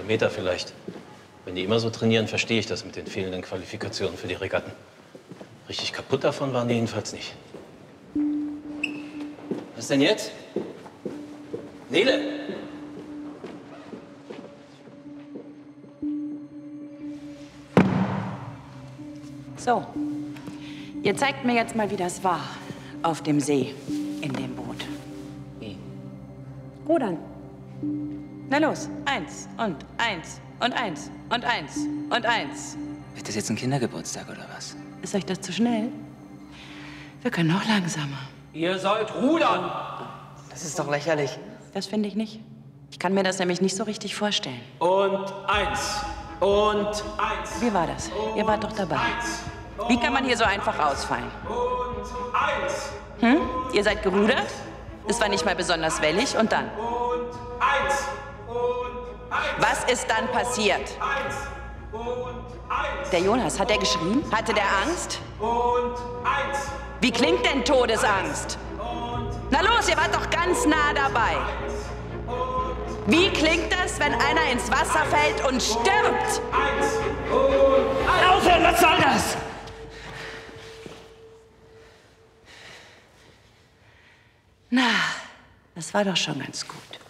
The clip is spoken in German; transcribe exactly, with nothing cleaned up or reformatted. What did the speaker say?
Kilometer vielleicht. Wenn die immer so trainieren, verstehe ich das mit den fehlenden Qualifikationen für die Regatten. Richtig kaputt davon waren die jedenfalls nicht. Was denn jetzt? Nele! So, ihr zeigt mir jetzt mal, wie das war auf dem See in dem Boot. Wie? Rudern. Na los, eins und eins und eins und eins und eins. Wird das jetzt ein Kindergeburtstag oder was? Ist euch das zu schnell? Wir können noch langsamer. Ihr sollt rudern! Das ist doch lächerlich. Das finde ich nicht. Ich kann mir das nämlich nicht so richtig vorstellen. Und eins. Und eins. Wie war das? Ihr wart doch dabei. Wie kann man hier so einfach ausfallen? Und eins. Hm? Ihr seid gerudert? Es war nicht mal besonders wellig. Und dann? Und eins. Und eins. Was ist dann passiert? Eins. Und eins. Der Jonas, hat er geschrien? Hatte der Angst? Und eins. Wie klingt denn Todesangst? Na los, ihr wart doch ganz nah dabei. Wie klingt das, wenn einer ins Wasser fällt und stirbt? Eins. Und eins. Aufhören, was soll das? Na, das war doch schon ganz gut.